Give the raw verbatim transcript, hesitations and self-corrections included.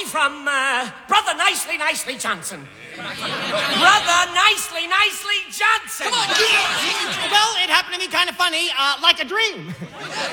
me from uh, Brother Nicely Nicely Johnson. Brother Nicely Nicely Johnson. Come on. Well, it happened to me kind of funny, uh, like a dream.